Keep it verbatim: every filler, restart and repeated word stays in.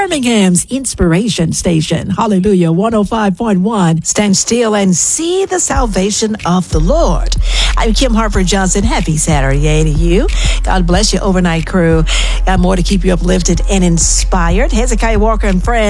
Birmingham's Inspiration Station. Hallelujah. one oh five point one. Stand still and see the salvation of the Lord. I'm Kim Harper Johnson. Happy Saturday to you. God bless you, overnight crew. Got more to keep you uplifted and inspired. Hezekiah Walker and friends.